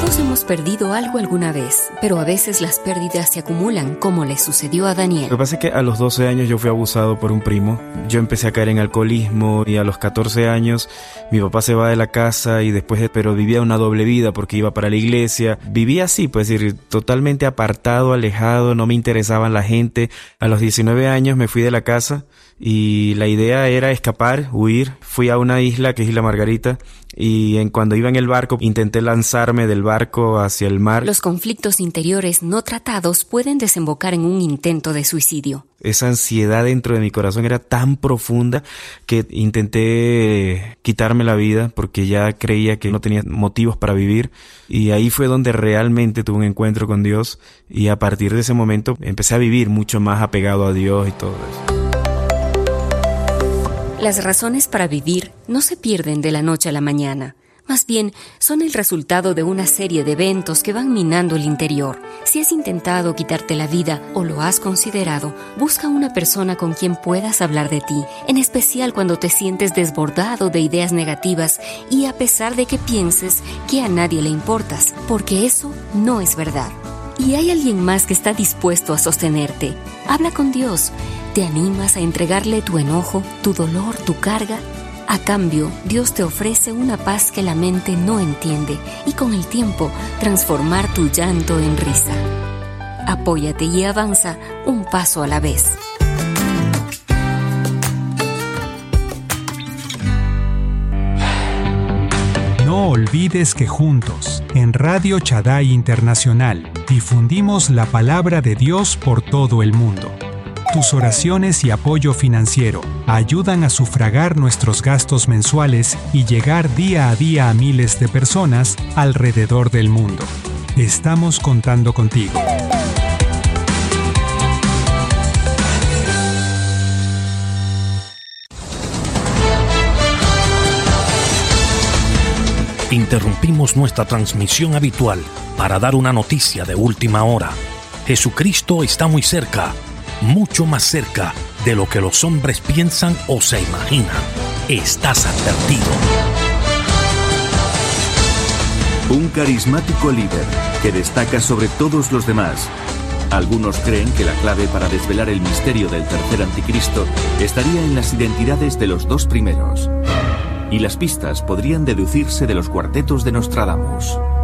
Todos hemos perdido algo alguna vez, pero a veces las pérdidas se acumulan, como le sucedió a Daniel. Lo que pasa es que a los 12 años yo fui abusado por un primo. Yo empecé a caer en alcoholismo y a los 14 años mi papá se va de la casa y después, pero vivía una doble vida porque iba para la iglesia. Vivía así, pues decir, totalmente apartado, alejado, no me interesaba la gente. A los 19 años me fui de la casa y la idea era escapar, huir. Fui a una isla que es Isla Margarita y cuando iba en el barco intenté lanzarme del barco hacia el mar. Los conflictos interiores no tratados pueden desembocar en un intento de suicidio. Esa ansiedad dentro de mi corazón era tan profunda que intenté quitarme la vida porque ya creía que no tenía motivos para vivir, y ahí fue donde realmente tuve un encuentro con Dios, y a partir de ese momento empecé a vivir mucho más apegado a Dios y todo eso. Las razones para vivir no se pierden de la noche a la mañana. Más bien, son el resultado de una serie de eventos que van minando el interior. Si has intentado quitarte la vida o lo has considerado, busca una persona con quien puedas hablar de ti, en especial cuando te sientes desbordado de ideas negativas y a pesar de que pienses que a nadie le importas, porque eso no es verdad. Y hay alguien más que está dispuesto a sostenerte. Habla con Dios. ¿Te animas a entregarle tu enojo, tu dolor, tu carga? A cambio, Dios te ofrece una paz que la mente no entiende y con el tiempo transformar tu llanto en risa. Apóyate y avanza un paso a la vez. No olvides que juntos, en Radio Shaddai Internacional, difundimos la palabra de Dios por todo el mundo. Tus oraciones y apoyo financiero ayudan a sufragar nuestros gastos mensuales y llegar día a día a miles de personas alrededor del mundo. Estamos contando contigo. Interrumpimos nuestra transmisión habitual para dar una noticia de última hora. Jesucristo está muy cerca, mucho más cerca de lo que los hombres piensan o se imaginan. Estás advertido. Un carismático líder que destaca sobre todos los demás. Algunos creen que la clave para desvelar el misterio del tercer anticristo estaría en las identidades de los dos primeros. Y las pistas podrían deducirse de los cuartetos de Nostradamus.